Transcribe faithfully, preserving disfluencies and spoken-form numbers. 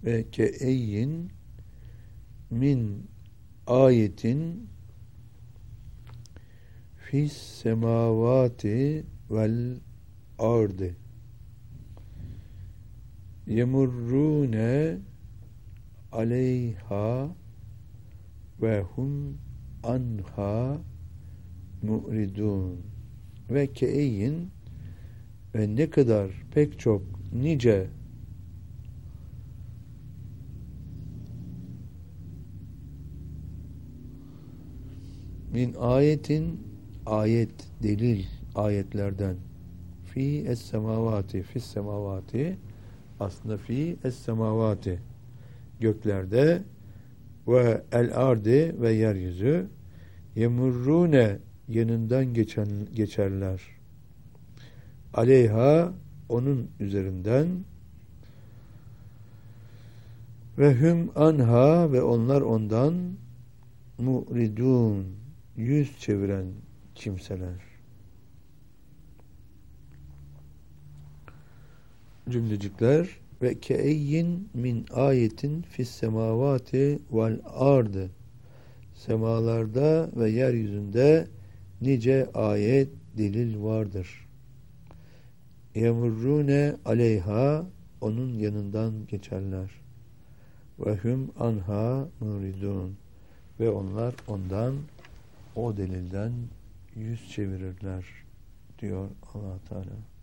ve keeyyin min ayetin fis semavati vel ardı yemurrune aleyha ve hum anha mu'ridun ve keeyyin ve ne kadar pek çok nice min ayetin ayet delil ayetlerden fi es semavati fis semavati aslında fi es semavati göklerde ve el ardı ve yeryüzü yemurrune yanından geçen geçerler aleyha onun üzerinden ve hüm anha ve onlar ondan mu'ridun yüz çeviren kimseler. Cümlecikler ve keeyyin min ayetin fis semavati vel ardı semalarda ve yeryüzünde nice ayet delil vardır. Yemurrune aleyha onun yanından geçerler. Ve hum anha muridun ve onlar ondan o delilden yüz çevirirler diyor Allah Teala.